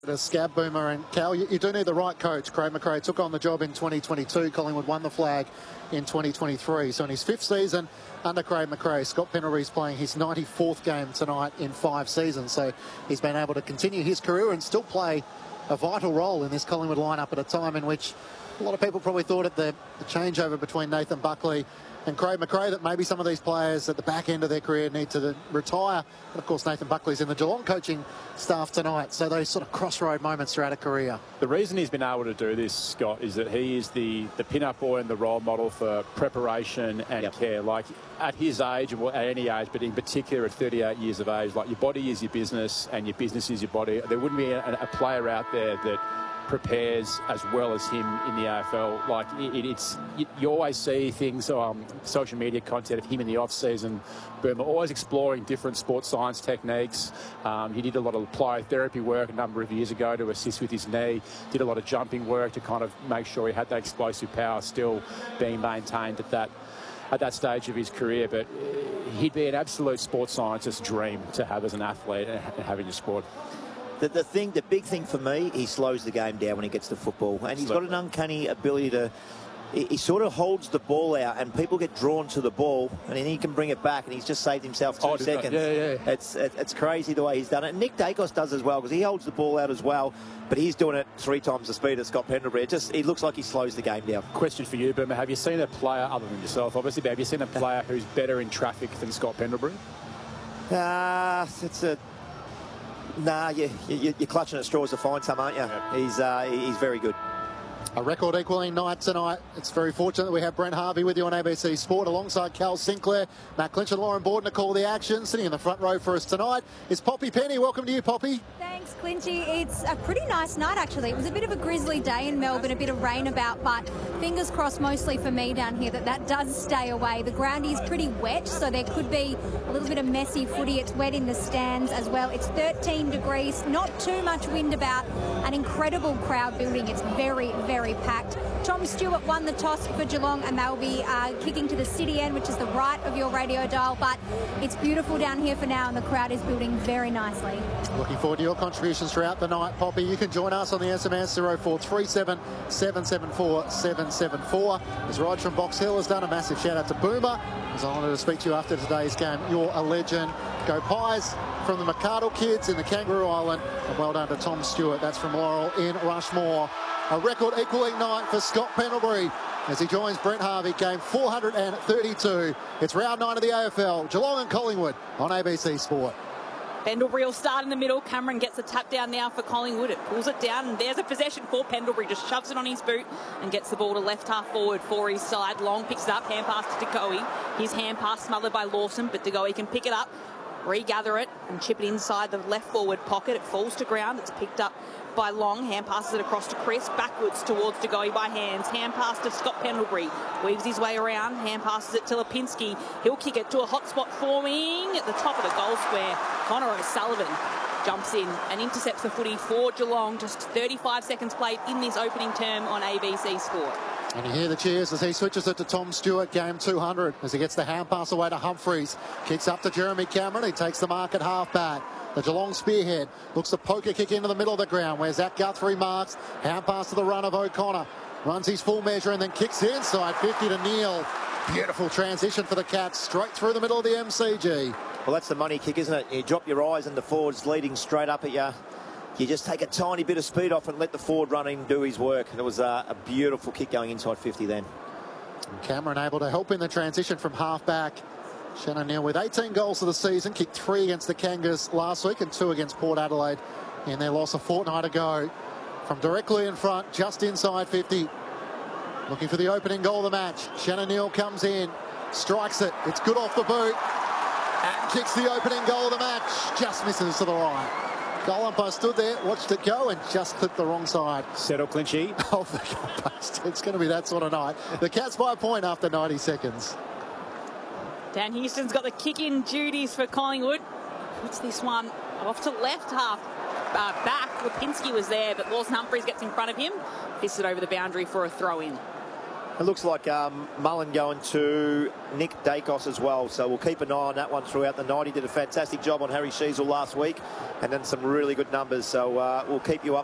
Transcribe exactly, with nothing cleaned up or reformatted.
The Scab Boomer and Cal, you, you do need the right coach. Craig McRae took on the job in twenty twenty-two. Collingwood won the flag in twenty twenty-three. So in his fifth season under Craig McRae, Scott Pendlebury's playing his ninety-fourth game tonight in five seasons. So he's been able to continue his career and still play a vital role in this Collingwood lineup at a time in which a lot of people probably thought at the, the changeover between Nathan Buckley and Craig McRae that maybe some of these players at the back end of their career need to retire. And of course, Nathan Buckley's in the Geelong coaching staff tonight. So those sort of crossroad moments throughout a career. The reason he's been able to do this, Scott, is that he is the, the pin-up boy and the role model for preparation and yep. care. Like at his age, or at any age, but in particular at thirty-eight years of age, like your body is your business and your business is your body. There wouldn't be a, a player out there that prepares as well as him in the A F L. Like it, it's, you, you always see things, um, social media content of him in the off season. Boomer always exploring different sports science techniques. Um, he did a lot of plyotherapy work a number of years ago to assist with his knee. Did a lot of jumping work to kind of make sure he had that explosive power still being maintained at that at that stage of his career. But he'd be an absolute sports scientist's dream to have as an athlete and have in your squad. The, the thing, the big thing for me, he slows the game down when he gets to football. And he's got an uncanny ability to, he, he sort of holds the ball out and people get drawn to the ball and then he can bring it back and he's just saved himself two oh, seconds. Yeah, yeah. It's, it, it's crazy the way he's done it. And Nick Dacos does as well because he holds the ball out as well, but he's doing it three times the speed of Scott Pendlebury. It just, it looks like he slows the game down. Question for you, Boomer. Have you seen a player, other than yourself, obviously, but have you seen a player who's better in traffic than Scott Pendlebury? Ah, uh, it's a... Nah, you, you, you're clutching at straws to find some, aren't you? Yeah. He's uh, he's very good. A record equaling night tonight. It's very fortunate that we have Brent Harvey with you on A B C Sport alongside Cal Sinclair, Matt Clinch and Lauren Borden to call the action. Sitting in the front row for us tonight is Poppy Penny. Welcome to you, Poppy. Thanks, Clinchy. It's a pretty nice night, actually. It was a bit of a grisly day in Melbourne, a bit of rain about, but fingers crossed mostly for me down here that that does stay away. The ground is pretty wet, so there could be a little bit of messy footy. It's wet in the stands as well. It's thirteen degrees, not too much wind about, an incredible crowd building. It's very, very packed. Tom Stewart won the toss for Geelong and they'll be uh, kicking to the city end, which is the right of your radio dial, but it's beautiful down here for now and the crowd is building very nicely. Looking forward to your contributions throughout the night, Poppy. You can join us on the S M S zero four three seven, seven seven four, seven seven four. As Rod from Box Hill has done, a massive shout out to Boomer, as I wanted to speak to you after today's game. You're a legend. Go Pies from the McArdle kids in the Kangaroo Island, and well done to Tom Stewart. That's from Laurel in Rushmore. A record equaling night for Scott Pendlebury as he joins Brent Harvey, game four hundred thirty-two. It's round nine of the A F L. Geelong and Collingwood on A B C Sport. Pendlebury will start in the middle. Cameron gets a tap down now for Collingwood. It pulls it down and there's a possession for Pendlebury. Just shoves it on his boot and gets the ball to left half forward for his side. Long picks it up, hand pass to DeGoey. His hand pass smothered by Lawson, but DeGoey can pick it up, regather it and chip it inside the left forward pocket. It falls to ground. It's picked up by Long, hand passes it across to Chris, backwards towards DeGoey by hands, hand pass to Scott Pendlebury, weaves his way around, hand passes it to Lipinski, he'll kick it to a hot spot forming at the top of the goal square. Connor O'Sullivan jumps in and intercepts the footy for Geelong. Just thirty-five seconds played in this opening term on A B C Sport. And you hear the cheers as he switches it to Tom Stewart, game two hundred, as he gets the hand pass away to Humphreys, kicks up to Jeremy Cameron, he takes the mark at half back. The Geelong spearhead looks to poker kick into the middle of the ground where Zach Guthrie marks. Hand pass to the run of O'Connor. Runs his full measure and then kicks inside fifty to Neil. Beautiful transition for the Cats straight through the middle of the M C G. Well, that's the money kick, isn't it? You drop your eyes and the forward's leading straight up at you. You just take a tiny bit of speed off and let the forward run in do his work. And it was a, a beautiful kick going inside fifty then. And Cameron able to help in the transition from half back. Shannon Neal with eighteen goals of the season, kicked three against the Kangas last week and two against Port Adelaide in their loss a fortnight ago. From directly in front, just inside fifty. Looking for the opening goal of the match. Shannon Neal comes in, strikes it, it's good off the boot, and kicks the opening goal of the match. Just misses to the right. Goal umpire stood there, watched it go, and just clipped the wrong side. Settle, Clinchy. Oh, the goalpost. It's going to be that sort of night. The Cats by a point after ninety seconds. Dan Houston's got the kick-in duties for Collingwood. Puts this one off to left half uh, back. Lipinski was there, but Lawson Humphreys gets in front of him. Fists it over the boundary for a throw-in. It looks like um, Mullen going to Nick Dacos as well, so we'll keep an eye on that one throughout the night. He did a fantastic job on Harry Sheasel last week, and then some really good numbers, so uh, we'll keep you up